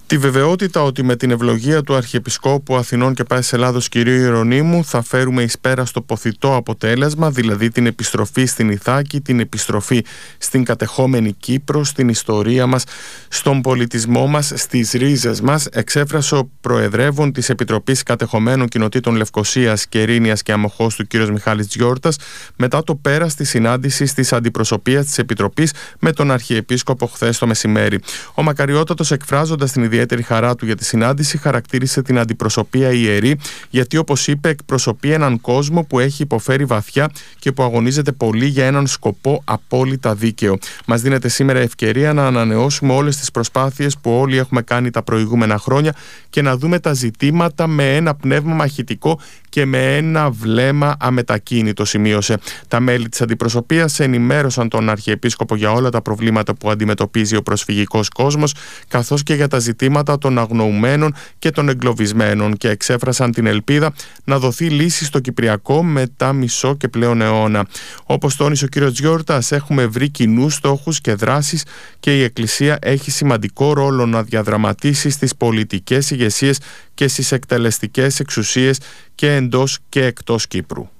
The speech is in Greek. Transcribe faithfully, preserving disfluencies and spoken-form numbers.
Τη βεβαιότητα ότι με την ευλογία του Αρχιεπισκόπου Αθηνών και Πάσης Ελλάδος κ. Ιερονύμου θα φέρουμε εις πέρα στο ποθητό αποτέλεσμα, δηλαδή την επιστροφή στην Ιθάκη, την επιστροφή στην κατεχόμενη Κύπρο, στην ιστορία μας, στον πολιτισμό μας, στις ρίζες μας, εξέφρασε ο Προεδρεύων της Επιτροπής Κατεχομένων Κοινοτήτων Λευκωσίας, Κερίνιας και Αμοχώς του κ. Μιχάλης Τζιόρτας, μετά το πέρας της συνάντησης της αντιπροσωπείας της Επιτροπής με τον Αρχιεπίσκοπο χθες το μεσημέρι. Ο Μακαριότατος, εκφράζοντας την ιδιαίτερη χαρά του για τη συνάντηση, χαρακτήρισε την αντιπροσωπεία ιερή, γιατί, όπως είπε, εκπροσωπεί έναν κόσμο που έχει υποφέρει βαθιά και που αγωνίζεται πολύ για έναν σκοπό απόλυτα δίκαιο. Μας δίνεται σήμερα ευκαιρία να ανανεώσουμε όλες τις προσπάθειες που όλοι έχουμε κάνει τα προηγούμενα χρόνια και να δούμε τα ζητήματα με ένα πνεύμα μαχητικό και με ένα βλέμμα αμετακίνητο, σημείωσε. Τα μέλη της αντιπροσωπείας ενημέρωσαν τον Αρχιεπίσκοπο για όλα τα προβλήματα που αντιμετωπίζει ο προσφυγικός κόσμος, καθώς και για τα ζητήματα των αγνοουμένων και των εγκλωβισμένων, και εξέφρασαν την ελπίδα να δοθεί λύση στο Κυπριακό μετά μισό και πλέον αιώνα. Όπως τόνισε ο κ. Τζιόρτας, έχουμε βρει κοινούς στόχους και δράσεις και η Εκκλησία έχει σημαντικό ρόλο να διαδραματίσει στις πολιτικές ηγεσίες και στις εκτελεστικές εξουσίες και εντός και εκτός Κύπρου.